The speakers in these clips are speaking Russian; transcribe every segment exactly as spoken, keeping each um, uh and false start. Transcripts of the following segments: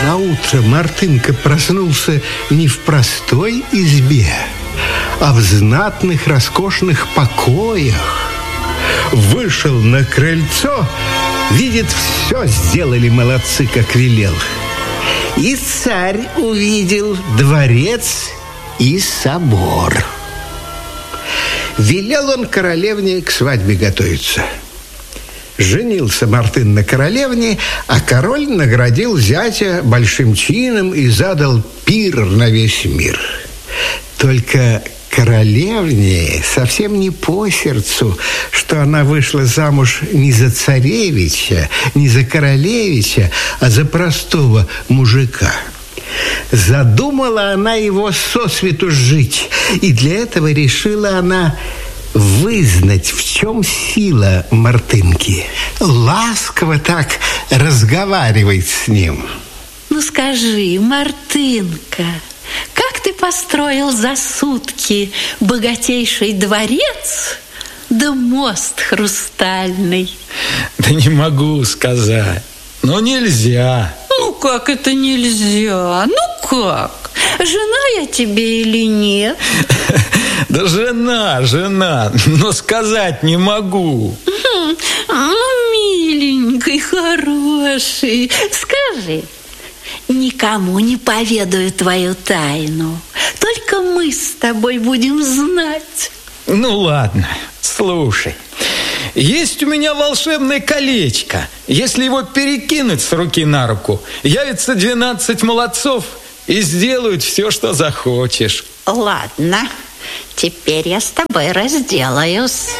Наутро Мартынка проснулся не в простой избе, а в знатных роскошных покоях. Вышел на крыльцо, видит, все сделали молодцы, как велел. И царь увидел дворец и собор. Велел он королевне к свадьбе готовиться. Женился Мартын на королевне, а король наградил зятя большим чином и задал пир на весь мир. Только королевне совсем не по сердцу, что она вышла замуж не за царевича, не за королевича, а за простого мужика. Задумала она его сосвету жить, и для этого решила она вызнать, в чем сила Мартынки. Ласково так разговаривает с ним. Ну скажи, Мартынка, как ты построил за сутки богатейший дворец да мост хрустальный? Да не могу сказать. Ну нельзя. Ну как это нельзя? Ну как? Жена я тебе или нет? Да жена, жена, но сказать не могу. Ну, миленький, хороший, скажи. Никому не поведаю твою тайну. Только мы с тобой будем знать. Ну ладно, слушай. Есть у меня волшебное колечко. Если его перекинуть с руки на руку, явится двенадцать молодцов и сделают все, что захочешь. Ладно, теперь я с тобой разделаюсь.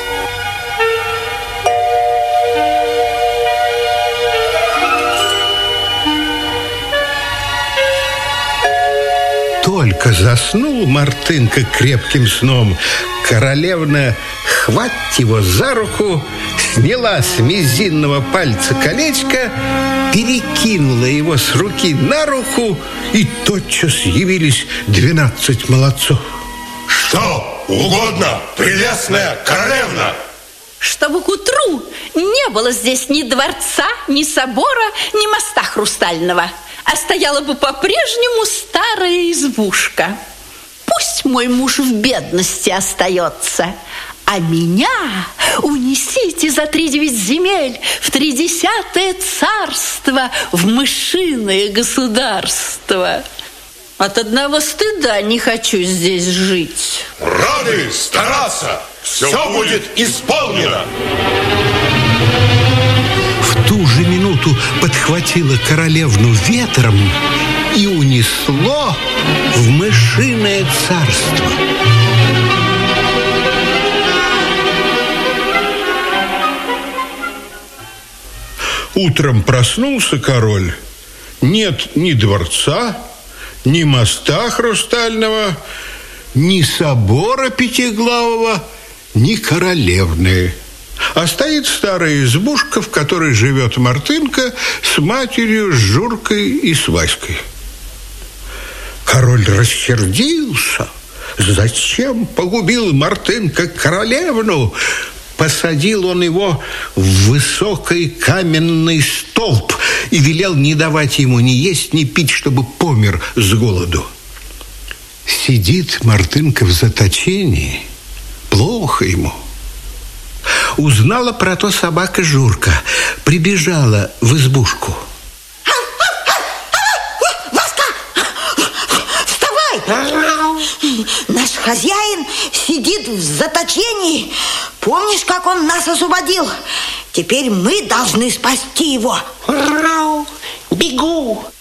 Только заснул Мартынка крепким сном, королевна хватит его за руку, сняла с мизинного пальца колечко, перекинула его с руки на руку, и тотчас явились двенадцать молодцов. Что угодно, прелестная королевна? Чтобы к утру не было здесь ни дворца, ни собора, ни моста хрустального, а стояла бы по-прежнему старая избушка. Пусть мой муж в бедности остается, а меня унесите за тридевять земель в тридесятое царство, в мышиное государство. От одного стыда не хочу здесь жить. Рады стараться, все, все будет исполнено. В ту же минуту подхватило королевну ветром и унесло в мышиное царство. Утром проснулся король. Нет ни дворца, ни моста хрустального, ни собора пятиглавого, ни королевны. А стоит старая избушка, в которой живет Мартынка с матерью, с Журкой и с Васькой. Король рассердился. Зачем погубил Мартынка королевну? Посадил он его в высокий каменный столб и велел не давать ему ни есть, ни пить, чтобы помер с голоду. Сидит Мартынка в заточении, плохо ему. Узнала про то собака Журка, прибежала в избушку. Васька, вставай! Наш хозяин сидит в заточении. Помнишь, как он нас освободил? Теперь мы должны спасти его. Бегу!